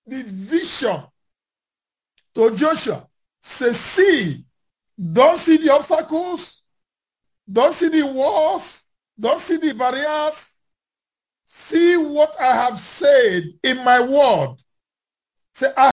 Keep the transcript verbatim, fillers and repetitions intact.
the vision to Joshua. Say, see, don't see the obstacles, don't see the walls, don't see the barriers. See what I have said in my word. Say, I